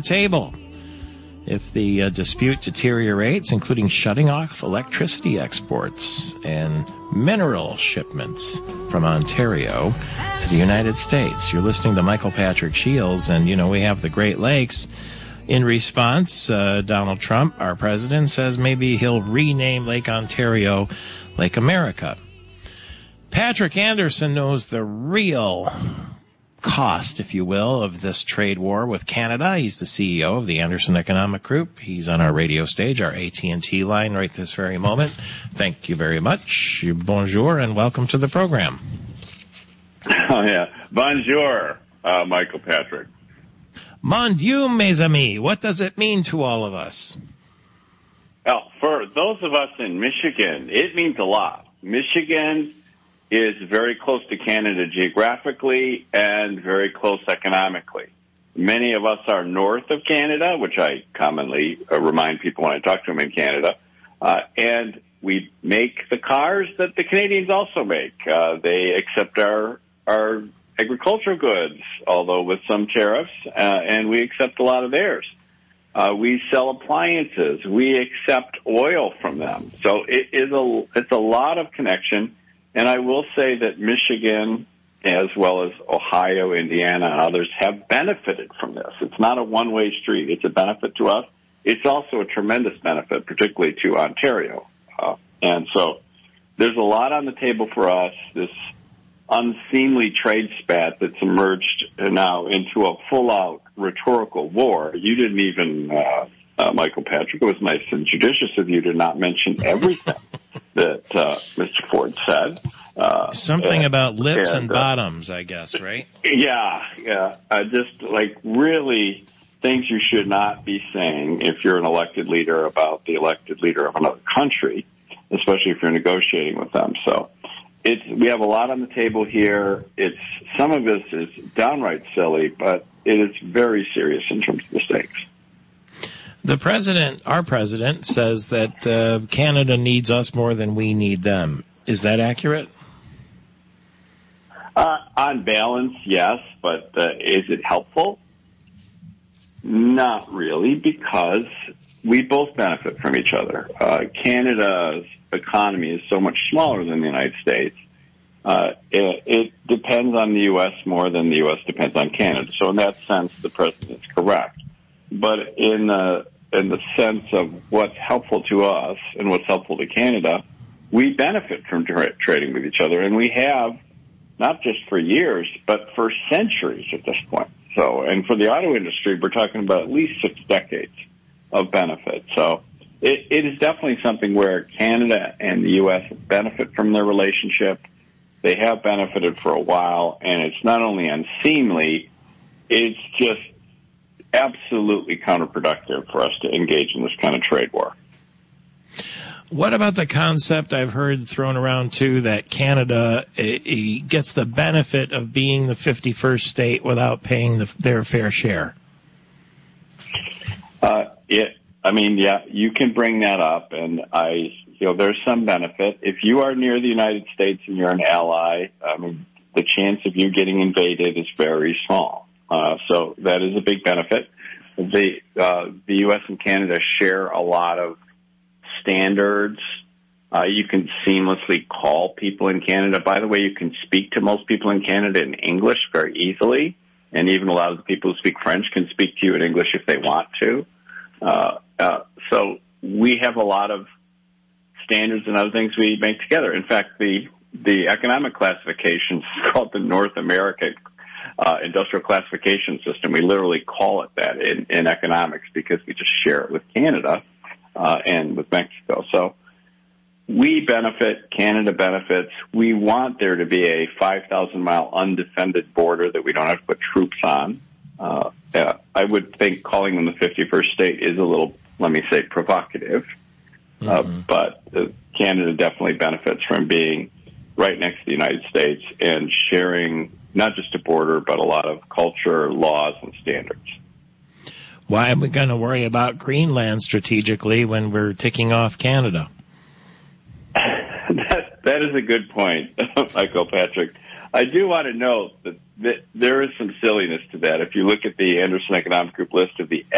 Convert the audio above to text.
table if the dispute deteriorates, including shutting off electricity exports and mineral shipments from Ontario to the United States. You're listening to Michael Patrick Shields, and, we have the Great Lakes. In response, Donald Trump, our president, says maybe he'll rename Lake Ontario Lake America. Patrick Anderson knows the real cost, if you will, of this trade war with Canada. He's the CEO of the Anderson Economic Group. He's on our radio stage, our AT&T line right this very moment. Thank you very much. Bonjour and welcome to the program. Oh, yeah. Bonjour, Michael Patrick. Mon Dieu, mes amis. What does it mean to all of us? Well, for those of us in Michigan, it means a lot. Michigan is very close to Canada geographically and very close economically. Many of us are north of Canada, which I commonly remind people when I talk to them in Canada, and we make the cars that the Canadians also make. They accept our agricultural goods, although with some tariffs, and we accept a lot of theirs. We sell appliances. We accept oil from them. So it's a lot of connection. And I will say that Michigan, as well as Ohio, Indiana, and others, have benefited from this. It's not a one-way street. It's a benefit to us. It's also a tremendous benefit, particularly to Ontario. And so there's a lot on the table for us, this unseemly trade spat that's emerged now into a full-out rhetorical war. You didn't even, Michael Patrick, it was nice and judicious of you to not mention everything that Mr. Ford said. Something about lips and bottoms, I guess, right? Yeah. Just like really things you should not be saying if you're an elected leader about the elected leader of another country, especially if you're negotiating with them. So we have a lot on the table here. Some of this is downright silly, but it is very serious in terms of the stakes. The president, our president, says that Canada needs us more than we need them. Is that accurate? On balance, yes, but is it helpful? Not really, because we both benefit from each other. Canada's economy is so much smaller than the United States. It depends on the U.S. more than the U.S. depends on Canada. So in that sense, the president is correct. But in the sense of what's helpful to us and what's helpful to Canada, we benefit from trading with each other, and we have not just for years, but for centuries at this point. So, and for the auto industry, we're talking about at least 6 decades of benefit. So it is definitely something where Canada and the U.S. benefit from their relationship. They have benefited for a while, and it's not only unseemly, it's just absolutely counterproductive for us to engage in this kind of trade war. What about the concept I've heard thrown around, too, that Canada gets the benefit of being the 51st state without paying their fair share? You can bring that up, and there's some benefit. If you are near the United States and you're an ally, the chance of you getting invaded is very small. So that is a big benefit. The U.S. and Canada share a lot of standards. You can seamlessly call people in Canada. By the way, you can speak to most people in Canada in English very easily, and even a lot of the people who speak French can speak to you in English if they want to. So we have a lot of standards and other things we make together. In fact, the economic classification is called the North American Industrial Classification System. We literally call it that in economics because we just share it with Canada and with Mexico. So we benefit, Canada benefits. We want there to be a 5,000-mile undefended border that we don't have to put troops on. I would think calling them the 51st state is a little, let me say, provocative. But Canada definitely benefits from being right next to the United States and sharing not just a border, but a lot of culture, laws, and standards. Why are we going to worry about Greenland strategically when we're ticking off Canada? That is a good point, Michael Patrick. I do want to note that there is some silliness to that. If you look at the Anderson Economic Group list of the